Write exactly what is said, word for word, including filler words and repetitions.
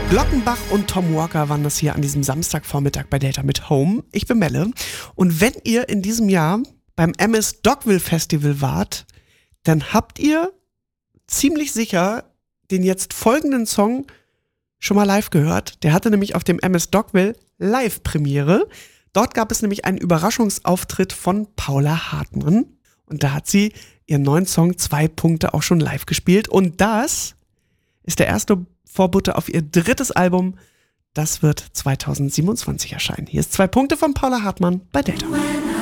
Glockenbach und Tom Walker waren das hier an diesem Samstagvormittag bei Data mit Home. Ich bin Melle. Und wenn ihr in diesem Jahr beim M S Dogville Festival wart, dann habt ihr ziemlich sicher den jetzt folgenden Song schon mal live gehört. Der hatte nämlich auf dem M S Dogville Live-Premiere. Dort gab es nämlich einen Überraschungsauftritt von Paula Hartmann. Und da hat sie ihren neuen Song Zwei Punkte auch schon live gespielt. Und das ist der erste Vorbote auf ihr drittes Album. Das wird zwanzig siebenundzwanzig erscheinen. Hier ist Zwei Punkte von Paula Hartmann bei Delta.